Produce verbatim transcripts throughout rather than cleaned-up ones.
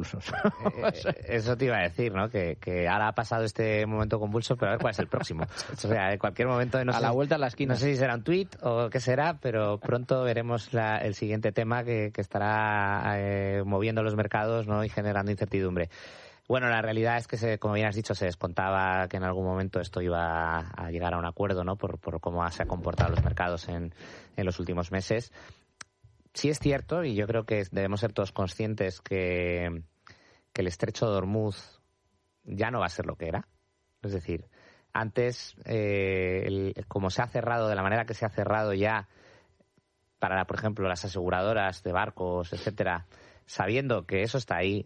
convulsos. Eh, eso te iba a decir, ¿no? Que, que ahora ha pasado este momento convulso, pero a ver cuál es el próximo. O sea, en cualquier momento... No a sé, la vuelta a la esquina. No sé si será un tuit o qué será, pero pronto veremos la, el siguiente tema que, que estará eh, moviendo los mercados, ¿no? Y generando incertidumbre. Bueno, la realidad es que, se, como bien has dicho, se descontaba que en algún momento esto iba a llegar a un acuerdo, ¿no? Por, por cómo se han comportado los mercados en, en los últimos meses. Sí es cierto, y yo creo que debemos ser todos conscientes que, que el estrecho de Hormuz ya no va a ser lo que era. Es decir, antes, eh, el, como se ha cerrado, de la manera que se ha cerrado ya para, por ejemplo, las aseguradoras de barcos, etcétera, sabiendo que eso está ahí,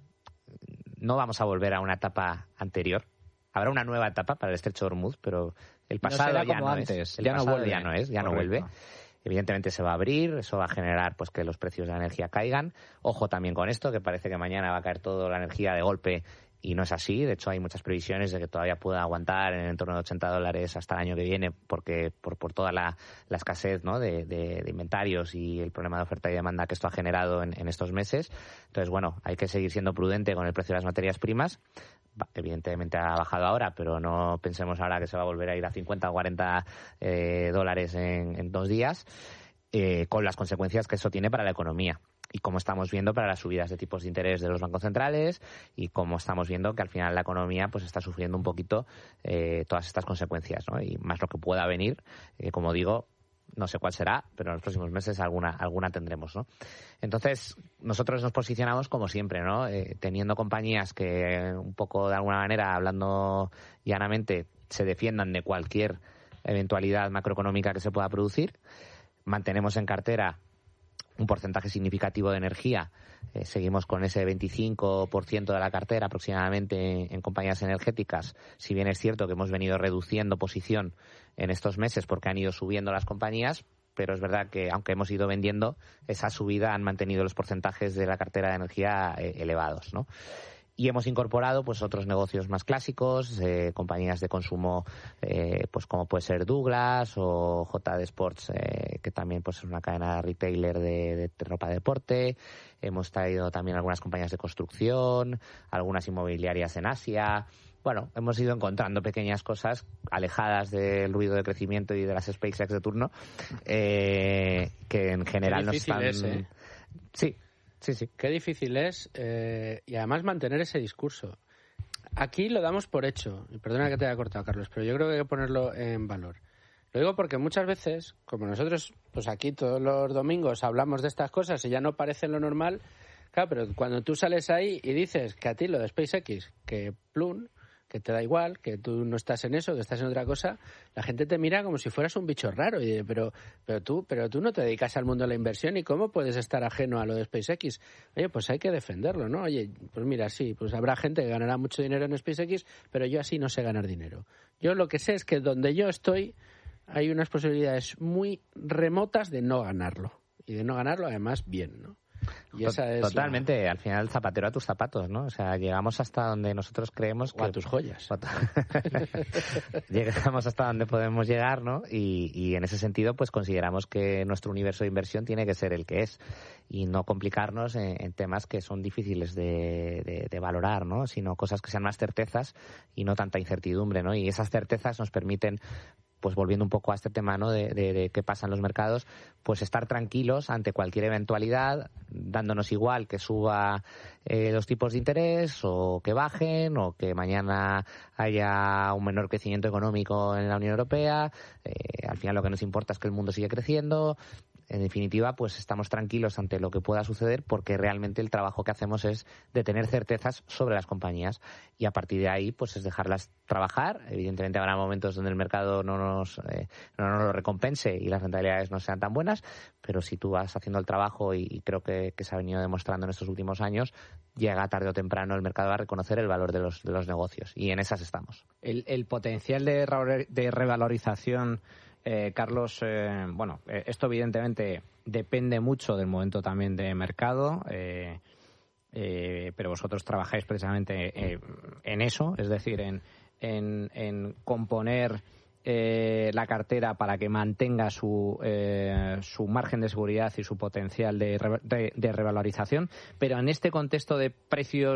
no vamos a volver a una etapa anterior. Habrá una nueva etapa para el estrecho de Hormuz, pero el pasado no ya no antes. es. El ya pasado no vuelve. ya no es, ya Correcto. no vuelve. Evidentemente se va a abrir, eso va a generar pues que los precios de la energía caigan. Ojo también con esto, que parece que mañana va a caer toda la energía de golpe y no es así. De hecho, hay muchas previsiones de que todavía pueda aguantar en el entorno de ochenta dólares hasta el año que viene porque por, por toda la, la escasez, ¿no? de, de, de inventarios y el problema de oferta y demanda que esto ha generado en, en estos meses. Entonces, bueno, hay que seguir siendo prudente con el precio de las materias primas. Evidentemente ha bajado ahora, pero no pensemos ahora que se va a volver a ir a cincuenta o cuarenta eh, dólares en, en dos días, eh, con las consecuencias que eso tiene para la economía. Y como estamos viendo para las subidas de tipos de interés de los bancos centrales y como estamos viendo que al final la economía pues está sufriendo un poquito eh, todas estas consecuencias, ¿no? Y más lo que pueda venir, eh, como digo, no sé cuál será, pero en los próximos meses alguna alguna tendremos, ¿no? Entonces, nosotros nos posicionamos como siempre, ¿no? Eh, teniendo compañías que un poco de alguna manera, hablando llanamente, se defiendan de cualquier eventualidad macroeconómica que se pueda producir. Mantenemos en cartera un porcentaje significativo de energía. Eh, seguimos con ese veinticinco por ciento de la cartera aproximadamente en, en compañías energéticas. Si bien es cierto que hemos venido reduciendo posición en estos meses porque han ido subiendo las compañías, pero es verdad que aunque hemos ido vendiendo, esa subida han mantenido los porcentajes de la cartera de energía eh, elevados, ¿no? Y hemos incorporado pues otros negocios más clásicos, eh, compañías de consumo eh, pues como puede ser Douglas o J D Sports, eh, que también pues es una cadena retailer de, de ropa de deporte. Hemos traído también algunas compañías de construcción, algunas inmobiliarias en Asia. Bueno, hemos ido encontrando pequeñas cosas alejadas del ruido de crecimiento y de las SpaceX de turno, eh, que en general nos están... Es, ¿eh? Sí. Sí, sí. Qué difícil es, eh, y además mantener ese discurso. Aquí lo damos por hecho, y perdona que te haya cortado, Carlos, pero yo creo que hay que ponerlo en valor. Lo digo porque muchas veces, como nosotros, pues aquí todos los domingos hablamos de estas cosas y ya no parece lo normal, claro, pero cuando tú sales ahí y dices que a ti lo de SpaceX, que plum, que te da igual, que tú no estás en eso, que estás en otra cosa, la gente te mira como si fueras un bicho raro. Y pero pero tú pero tú no te dedicas al mundo de la inversión y cómo puedes estar ajeno a lo de SpaceX. Oye, pues hay que defenderlo, ¿no? Oye, pues mira, sí, pues habrá gente que ganará mucho dinero en SpaceX, pero yo así no sé ganar dinero. Yo lo que sé es que donde yo estoy hay unas posibilidades muy remotas de no ganarlo. Y de no ganarlo, además, bien, ¿no? Y esa es Totalmente, la... al final zapatero a tus zapatos, ¿no? O sea, llegamos hasta donde nosotros creemos que... O a tus joyas. Llegamos hasta donde podemos llegar, ¿no? Y, y en ese sentido, pues consideramos que nuestro universo de inversión tiene que ser el que es y no complicarnos en, en temas que son difíciles de, de, de valorar, ¿no? Sino cosas que sean más certezas y no tanta incertidumbre, ¿no? Y esas certezas nos permiten, pues volviendo un poco a este tema, ¿no? De, de, de qué pasa en los mercados, pues estar tranquilos ante cualquier eventualidad, dándonos igual que suba eh, los tipos de interés o que bajen o que mañana haya un menor crecimiento económico en la Unión Europea. Eh, al final lo que nos importa es que el mundo sigue creciendo. En definitiva, pues estamos tranquilos ante lo que pueda suceder porque realmente el trabajo que hacemos es de tener certezas sobre las compañías y a partir de ahí pues es dejarlas trabajar. Evidentemente habrá momentos donde el mercado no nos, eh, no nos lo recompense y las rentabilidades no sean tan buenas, pero si tú vas haciendo el trabajo y, y creo que, que se ha venido demostrando en estos últimos años, llega tarde o temprano el mercado a reconocer el valor de los, de los negocios y en esas estamos. El, el potencial de, re- de revalorización, Eh, Carlos, eh, bueno, eh, esto evidentemente depende mucho del momento también de mercado, eh, eh, pero vosotros trabajáis precisamente eh, en eso, es decir, en, en, en componer eh, la cartera para que mantenga su, eh, su margen de seguridad y su potencial de, de, de revalorización, pero en este contexto de precios